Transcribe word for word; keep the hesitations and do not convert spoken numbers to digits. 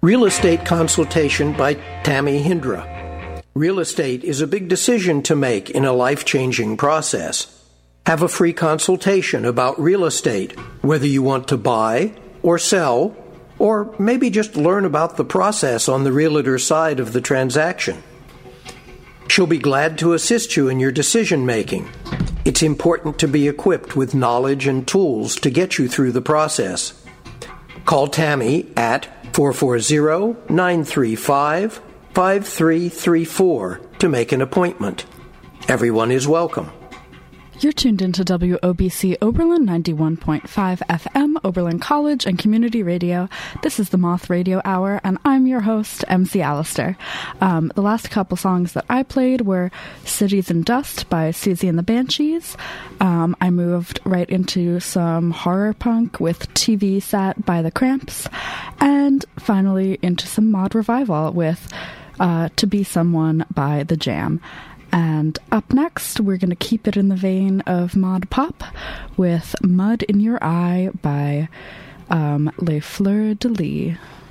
Real Estate Consultation by Tammy Hindra. Real estate is a big decision to make in a life-changing process. Have a free consultation about real estate, whether you want to buy or sell, or maybe just learn about the process on the realtor side of the transaction. She'll be glad to assist you in your decision-making. It's important to be equipped with knowledge and tools to get you through the process. Call Tammy at four four zero, nine three five, five three three four to make an appointment. Everyone is welcome. You're tuned into W O B C Oberlin ninety-one point five F M, Oberlin College and Community Radio. This is the Moth Radio Hour, and I'm your host, M C Allister. Um, the last couple songs that I played were Cities and Dust by Susie and the Banshees. Um, I moved right into some horror punk with T V Set by the Cramps, and finally into some mod revival with uh, To Be Someone by The Jam. And up next, we're going to keep it in the vein of mod pop with Mud in Your Eye by um, Les Fleurs de Lis.